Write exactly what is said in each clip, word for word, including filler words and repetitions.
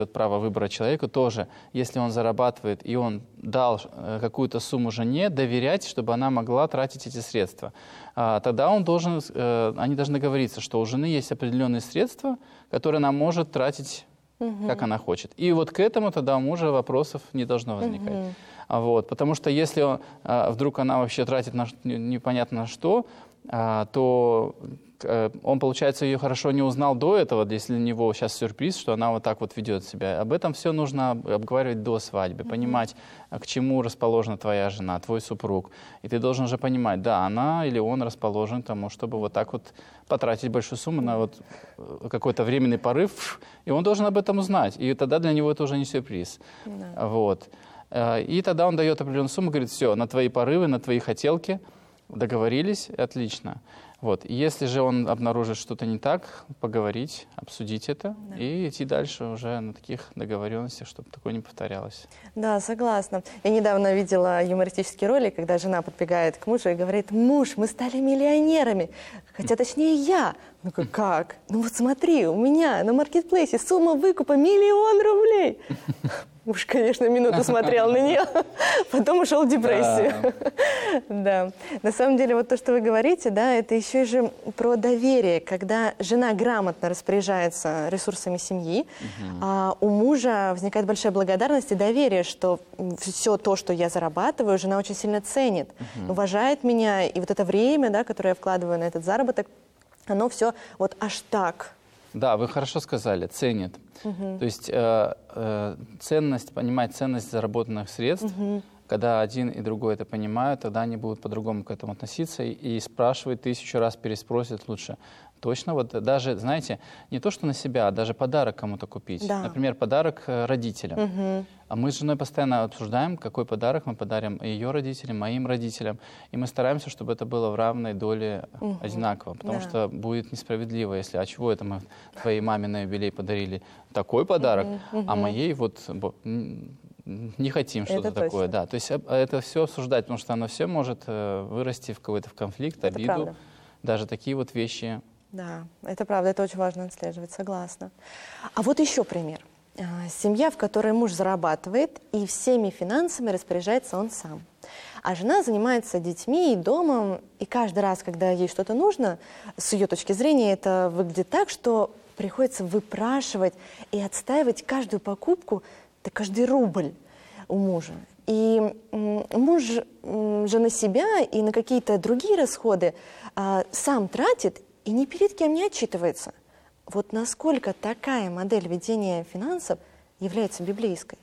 право выбора человеку тоже, если он зарабатывает и он дал какую-то сумму жене, доверять, чтобы она могла тратить эти средства. А, тогда он должен, э, они должны договориться, что у жены есть определенные средства, которые она может тратить, угу. как она хочет. И вот к этому тогда у мужа вопросов не должно возникать. Угу. А вот, потому что если он, а, вдруг она вообще тратит на непонятно на что, а, то он, получается, ее хорошо не узнал до этого, если для него сейчас сюрприз, что она вот так вот ведет себя. Об этом все нужно обговаривать до свадьбы, mm-hmm. понимать, к чему расположена твоя жена, твой супруг. И ты должен же понимать, да, она или он расположен к тому, чтобы вот так вот потратить большую сумму mm-hmm. на вот какой-то временный порыв, и он должен об этом узнать. И тогда для него это уже не сюрприз. Mm-hmm. Вот. И тогда он дает определенную сумму, говорит, все, на твои порывы, на твои хотелки договорились, отлично. Вот. Если же он обнаружит что-то не так, поговорить, обсудить это, да. и идти дальше уже на таких договоренностях, чтобы такое не повторялось. Да, согласна. Я недавно видела юмористический ролик, когда жена подбегает к мужу и говорит: муж, мы стали миллионерами. Хотя точнее я. Ну как? как? Ну вот смотри, у меня на маркетплейсе сумма выкупа миллион рублей. Муж, конечно, минуту смотрел на нее, потом ушел в депрессию. Да. На самом деле, вот то, что вы говорите, да, это еще же про доверие, когда жена грамотно распоряжается ресурсами семьи, а у мужа возникает большая благодарность и доверие, что все то, что я зарабатываю, жена очень сильно ценит, уважает меня, и вот это время, да, которое я вкладываю на этот заработок, оно все вот аж так. Да, вы хорошо сказали, ценит. Угу. То есть э, э, ценность, понимать ценность заработанных средств, угу. когда один и другой это понимают, тогда они будут по-другому к этому относиться и, и спрашивать тысячу раз, переспросят лучше. Точно, вот даже, знаете, не то, что на себя, а даже подарок кому-то купить. Да. Например, подарок родителям. Угу. А мы с женой постоянно обсуждаем, какой подарок мы подарим ее родителям, моим родителям. И мы стараемся, чтобы это было в равной доле угу. одинаково. Потому да. что будет несправедливо, если, а чего это мы твоей маме на юбилей подарили такой подарок, угу. а моей вот не хотим что-то такое. Да. То есть это все обсуждать, потому что оно все может вырасти в какой-то конфликт, это обиду. Правда. Даже такие вот вещи. Да, это правда, это очень важно отслеживать, согласна. А вот еще пример. Семья, в которой муж зарабатывает, и всеми финансами распоряжается он сам. А жена занимается детьми и домом, и каждый раз, когда ей что-то нужно, с ее точки зрения, это выглядит так, что приходится выпрашивать и отстаивать каждую покупку, да каждый рубль у мужа. И муж же на себя и на какие-то другие расходы а, сам тратит и ни перед кем не отчитывается. Вот насколько такая модель ведения финансов является библейской?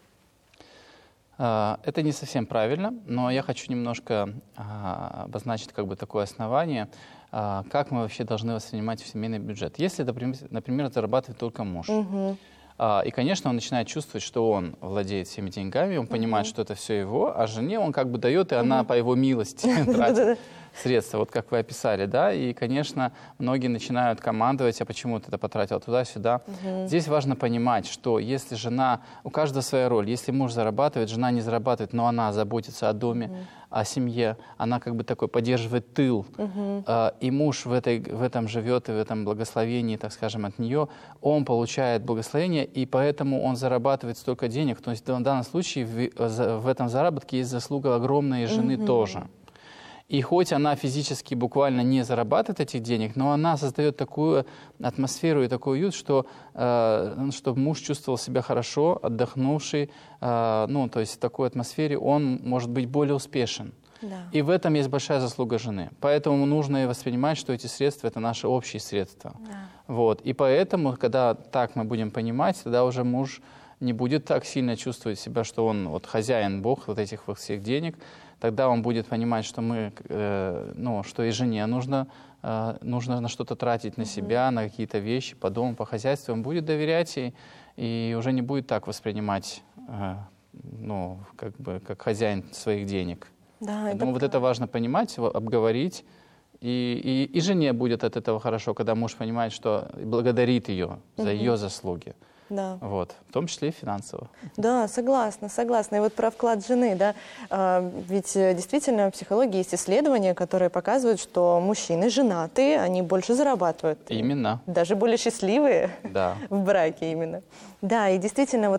Это не совсем правильно, но я хочу немножко обозначить как бы такое основание, как мы вообще должны воспринимать семейный бюджет. Если, например, зарабатывает только муж, угу. и, конечно, он начинает чувствовать, что он владеет всеми деньгами, он понимает, угу. что это все его, а жене он как бы дает, и она по его милости тратит средства, вот как вы описали, да, и, конечно, многие начинают командовать, а почему ты это потратил туда-сюда. Угу. Здесь важно понимать, что если жена, у каждого своя роль, если муж зарабатывает, жена не зарабатывает, но она заботится о доме, угу. о семье, она как бы такой поддерживает тыл, угу. э, и муж в, этой, в этом живет, и в этом благословении, так скажем, от нее, он получает благословение, и поэтому он зарабатывает столько денег, то есть в данном случае в, в этом заработке есть заслуга огромной жены угу. тоже. И хоть она физически буквально не зарабатывает этих денег, но она создает такую атмосферу и такой уют, что, э, чтобы муж чувствовал себя хорошо, отдохнувший. Э, ну, то есть в такой атмосфере он может быть более успешен. Да. И в этом есть большая заслуга жены. Поэтому нужно воспринимать, что эти средства – это наши общие средства. Да. Вот. И поэтому, когда так мы будем понимать, тогда уже муж не будет так сильно чувствовать себя, что он вот, хозяин, бог вот этих вот всех денег. Тогда он будет понимать, что мы, э, ну, что и жене нужно, э, нужно на что-то тратить, на себя, на какие-то вещи, по дому, по хозяйству. Он будет доверять ей и уже не будет так воспринимать, э, ну, как бы, как хозяин своих денег. Да, Поэтому вот это важно понимать, обговорить. И, и, и жене будет от этого хорошо, когда муж понимает, что благодарит ее за угу. ее заслуги. да. Вот, в том числе и финансово. Да, согласна, согласна. И вот про вклад жены, да, а, ведь действительно в психологии есть исследования, которые показывают, что мужчины женатые, они больше зарабатывают. Именно. Даже более счастливые Да. в браке именно. Да, и действительно, вот